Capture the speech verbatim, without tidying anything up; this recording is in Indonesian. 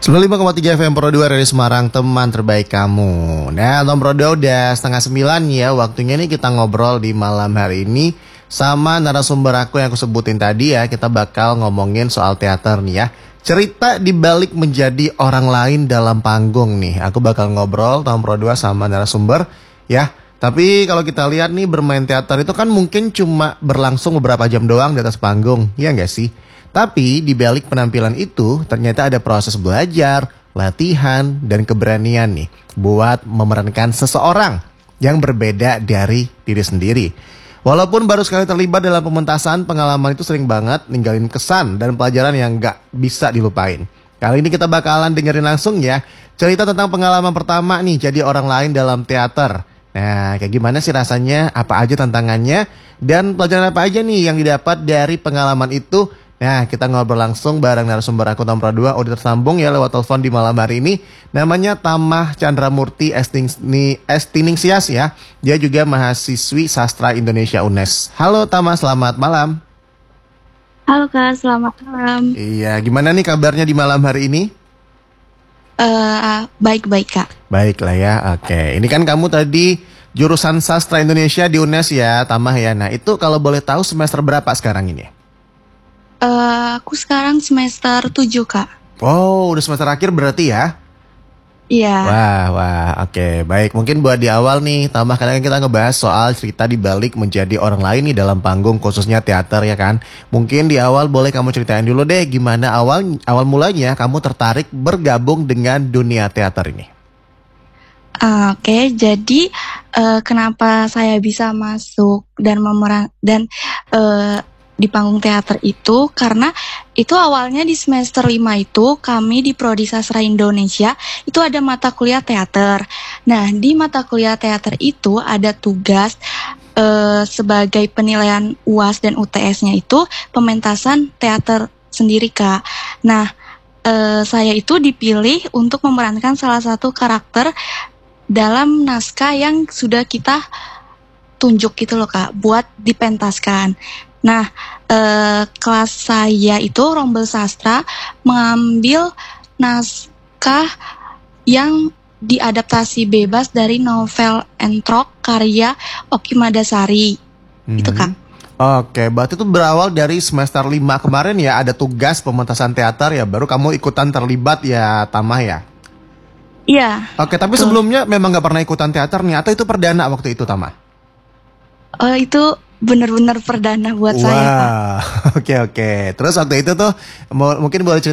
sembilan puluh lima koma tiga F M Pro dua dari Semarang, teman terbaik kamu. Nah, Tom Pro dua udah setengah sembilan ya. Waktunya nih kita ngobrol di malam hari ini sama narasumber aku yang aku sebutin tadi ya. Kita bakal ngomongin soal teater nih ya. Cerita di balik menjadi orang lain dalam panggung nih. Aku bakal ngobrol Tom Pro dua sama narasumber ya. Tapi kalau kita lihat nih, bermain teater itu kan mungkin cuma berlangsung beberapa jam doang di atas panggung, ya nggak sih? Tapi di balik penampilan itu ternyata ada proses belajar, latihan, dan keberanian nih buat memerankan seseorang yang berbeda dari diri sendiri. Walaupun baru sekali terlibat dalam pementasan, pengalaman itu sering banget ninggalin kesan dan pelajaran yang nggak bisa dilupain. Kali ini kita bakalan dengerin langsung ya cerita tentang pengalaman pertama nih jadi orang lain dalam teater. Nah, kayak gimana sih rasanya, apa aja tantangannya, dan pelajaran apa aja nih yang didapat dari pengalaman itu. Nah, kita ngobrol langsung bareng narasumber aku Tom Pro dua, udah tersambung ya lewat telepon di malam hari ini. Namanya Tamah Chandramurti Estiningsias ya. Dia juga mahasiswi Sastra Indonesia U N E S. Halo Tamah, selamat malam. Halo Kak, selamat malam. Iya, gimana nih kabarnya di malam hari ini? Uh, baik-baik Kak. Baik lah ya, oke. Ini kan kamu tadi jurusan Sastra Indonesia di U N E S ya, Tamah ya. Nah, itu kalau boleh tahu semester berapa sekarang ini? Uh, aku sekarang semester tujuh Kak. Oh, udah semester akhir berarti ya? Iya. Wah, wah, oke, baik. Mungkin buat di awal nih, Tamah, kadang kita ngebahas soal cerita di balik menjadi orang lain nih dalam panggung, khususnya teater ya kan. Mungkin di awal boleh kamu ceritain dulu deh, gimana awal awal mulanya kamu tertarik bergabung dengan dunia teater ini. Uh, Oke, okay, jadi uh, kenapa saya bisa masuk dan memeran dan uh, di panggung teater itu karena itu awalnya di semester lima itu kami di Prodi Sastra Indonesia itu ada mata kuliah teater. Nah, di mata kuliah teater itu ada tugas uh, sebagai penilaian U A S dan U T S-nya itu pementasan teater sendiri Kak. Nah, uh, saya itu dipilih untuk memerankan salah satu karakter dalam naskah yang sudah kita tunjuk gitu loh Kak, buat dipentaskan. Nah, eh, kelas saya itu Rombel Sastra mengambil naskah yang diadaptasi bebas dari novel Entrok karya Oki Madasari. Hmm. Itu Kak. Oke, berarti itu berawal dari semester lima kemarin ya, ada tugas pementasan teater ya, baru kamu ikutan terlibat ya, Tamah ya? Iya. Oke, tapi betul. Sebelumnya memang gak pernah ikutan teater nih, atau itu perdana waktu itu, Tamah? Oh, itu benar-benar perdana buat Wah, saya Pak. Oke oke. Terus waktu itu tuh mungkin boleh cerita